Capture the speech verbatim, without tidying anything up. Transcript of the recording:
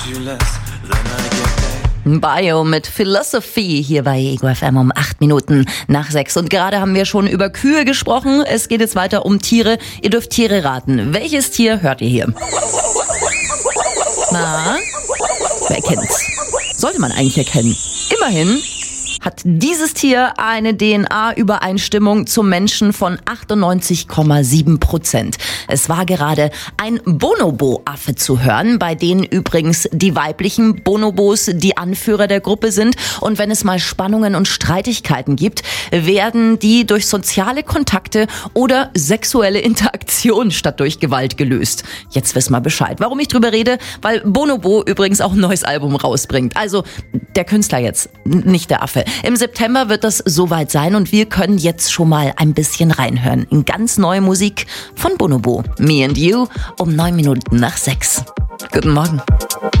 Bio mit Philosophy hier bei Ego F M um acht Minuten nach sechs. Und gerade haben wir schon über Kühe gesprochen. Es geht jetzt weiter um Tiere. Ihr dürft Tiere raten. Welches Tier hört ihr hier? Na, wer kennt's? Sollte man eigentlich erkennen. Immerhin hat dieses Tier eine D N A-Übereinstimmung zum Menschen von achtundneunzig Komma sieben Prozent. Es war gerade ein Bonobo-Affe zu hören, bei denen übrigens die weiblichen Bonobos die Anführer der Gruppe sind. Und wenn es mal Spannungen und Streitigkeiten gibt, werden die durch soziale Kontakte oder sexuelle Interaktion statt durch Gewalt gelöst. Jetzt wissen wir Bescheid. Warum ich drüber rede? Weil Bonobo übrigens auch ein neues Album rausbringt. Also der Künstler jetzt, nicht der Affe. Im September wird das soweit sein und wir können jetzt schon mal ein bisschen reinhören in ganz neue Musik von Bonobo. Me and You um neun Minuten nach sechs. Guten Morgen.